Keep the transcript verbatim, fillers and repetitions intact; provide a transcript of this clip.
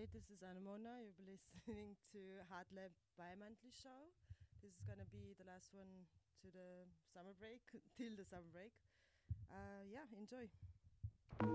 This is Anamona. You'll be listening to Hard Lab bi-monthly show. This is gonna be the last one to the summer break, till the summer break. Uh, yeah, enjoy.